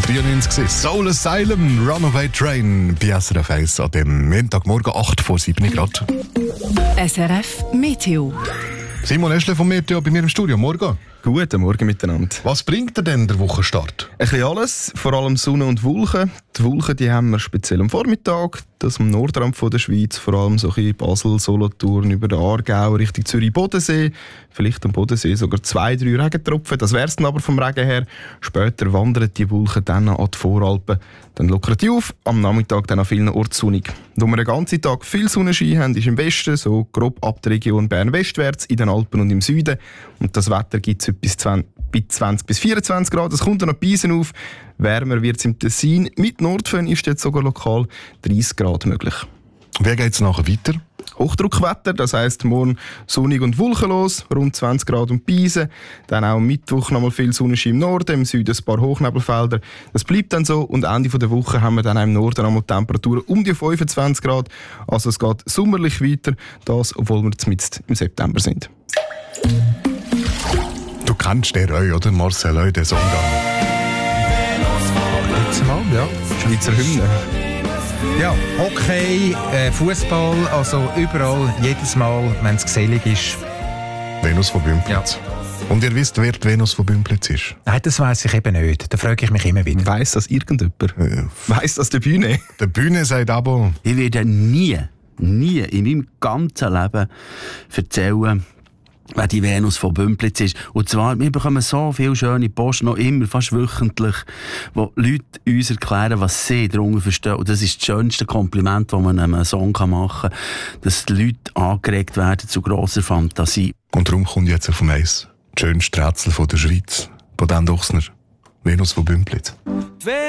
93 Soul Asylum, Runaway Train bei SRF 1 an dem Montagmorgen 8 vor 7 Grad. SRF Meteo. Simon Eschle vom Meteo bei mir im Studio. Morgen. Guten Morgen miteinander. Was bringt dir denn der Wochenstart? Ein bisschen alles, vor allem Sonne und Wolken. Die Wolken die haben wir speziell am Vormittag, das am Nordrand von der Schweiz, vor allem so ein bisschen Basel, Solothurn, über den Aargau, Richtung Zürich, Bodensee. Vielleicht am Bodensee sogar 2-3 Regentropfen. Das wär's dann aber vom Regen her. Später wandern die Wolken dann an die Voralpen. Dann lockern die auf, am Nachmittag dann an vielen Orten sonnig. Wo wir den ganzen Tag viel Sonnenschein haben, ist im Westen, so grob ab der Region Bern-westwärts, in den Alpen und im Süden. Und das Wetter gibt es bis 20 bis 24 Grad. Es kommt dann noch Beisen auf. Wärmer wird es im Tessin. Mit Nordföhn ist jetzt sogar lokal 30 Grad möglich. Wie geht es nachher weiter? Hochdruckwetter, das heisst morgen sonnig und wolkenlos, rund 20 Grad und Beisen. Dann auch am Mittwoch nochmal viel Sonnenschein im Norden, im Süden ein paar Hochnebelfelder. Das bleibt dann so und Ende der Woche haben wir dann auch im Norden nochmal Temperaturen um die 25 Grad. Also es geht sommerlich weiter, das, obwohl wir jetzt im September sind. Du kennst den Reu, oder? Marcel Reu, den Song. Jetzt mal, ja. Schweizer Hymne. Ja, Hockey, Fußball, also überall, jedes Mal, wenn es gesellig ist. Venus von Bümplitz. Ja. Und ihr wisst, wer die Venus von Bümplitz ist? Nein, das weiss ich eben nicht. Da frage ich mich immer wieder. Weiss das irgendjemand? Weiss das der Bühne? Der Bühne sagt aber... Ich werde nie in meinem ganzen Leben erzählen, wer die Venus von Bümplitz ist. Und zwar, wir bekommen so viele schöne Post, noch immer, fast wöchentlich, wo Leute uns erklären, was sie darunter verstehen. Und das ist das schönste Kompliment, das man einem Song machen kann, dass die Leute angeregt werden zu grosser Fantasie. Und darum kommt jetzt auf Eis das schönste Rätsel von der Schweiz. Von Dan Dochsner. Venus von Bümplitz.